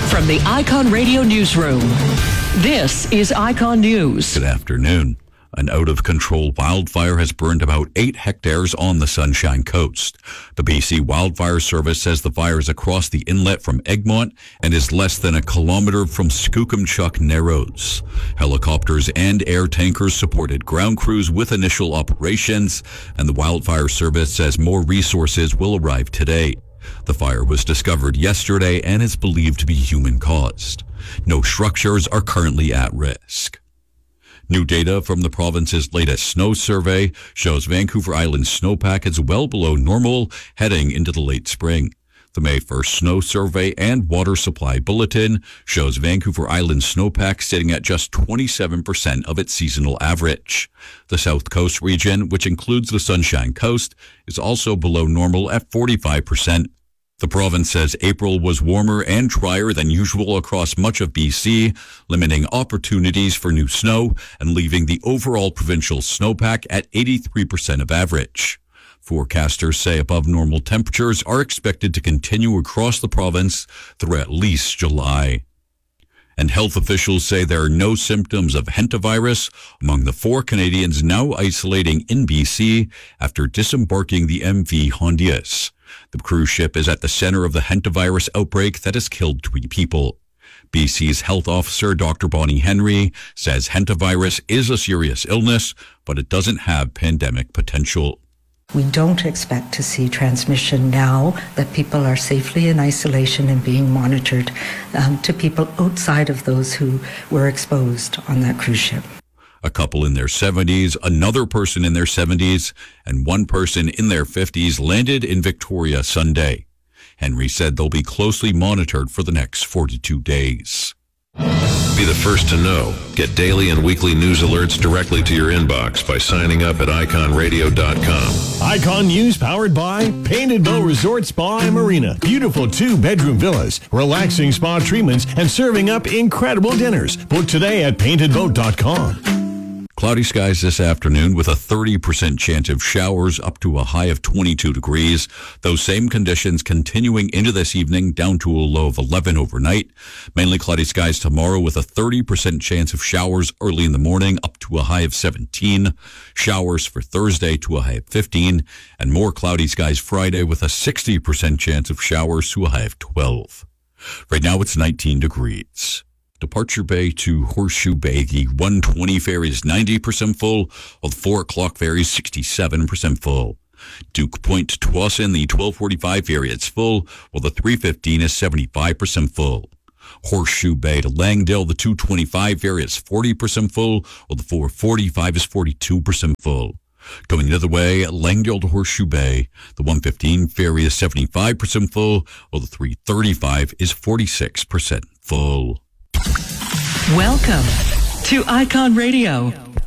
From the Icon Radio Newsroom, this is Icon News. Good afternoon. An out-of-control wildfire has burned about 8 hectares on the Sunshine Coast. The BC Wildfire Service says the fire is across the inlet from Egmont and is less than a kilometre from Skookumchuck Narrows. Helicopters and air tankers supported ground crews with initial operations, and the Wildfire Service says more resources will arrive today. The fire was discovered yesterday and is believed to be human-caused. No structures are currently at risk. New data from the province's latest snow survey shows Vancouver Island snowpack is well below normal heading into the late spring. The May 1st snow survey and water supply bulletin shows Vancouver Island snowpack sitting at just 27% of its seasonal average. The South Coast region, which includes the Sunshine Coast, is also below normal at 45%. The province says April was warmer and drier than usual across much of BC, limiting opportunities for new snow and leaving the overall provincial snowpack at 83% of average. Forecasters say above normal temperatures are expected to continue across the province through at least July. And health officials say there are no symptoms of hantavirus among the 4 Canadians now isolating in BC after disembarking the MV Hondius. The cruise ship is at the center of the hantavirus outbreak that has killed 3 people. BC's health officer, Dr. Bonnie Henry, says hantavirus is a serious illness, but it doesn't have pandemic potential. We don't expect to see transmission now that people are safely in isolation and being monitored to people outside of those who were exposed on that cruise ship. A couple in their 70s, another person in their 70s, and one person in their 50s landed in Victoria Sunday. Henry said they'll be closely monitored for the next 42 days. Be the first to know. Get daily and weekly news alerts directly to your inbox by signing up at iconradio.com. Icon News powered by Painted Bow Resort Spa and Marina. Beautiful 2-bedroom villas, relaxing spa treatments, and serving up incredible dinners. Book today at paintedboat.com. Cloudy skies this afternoon with a 30% chance of showers up to a high of 22 degrees. Those same conditions continuing into this evening down to a low of 11 overnight. Mainly cloudy skies tomorrow with a 30% chance of showers early in the morning up to a high of 17. Showers for Thursday to a high of 15. And more cloudy skies Friday with a 60% chance of showers to a high of 12. Right now it's 19 degrees. Departure Bay to Horseshoe Bay, the 1:20 ferry is 90% full, while the 4 o'clock ferry is 67% full. Duke Point to Tsawwassen, the 12:45 ferry is full, while the 3:15 is 75% full. Horseshoe Bay to Langdale, the 2:25 ferry is 40% full, while the 4:45 is 42% full. Going the other way, Langdale to Horseshoe Bay, the 1:15 ferry is 75% full, while the 3:35 is 46% full. Welcome to Icon Radio.